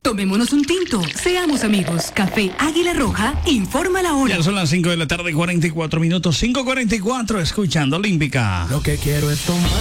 Tomémonos un tinto, seamos amigos. Café Águila Roja, informa la hora. Ya son las 5 de la tarde, 44 minutos, 5:44, escuchando Olímpica. Lo que quiero es tomar.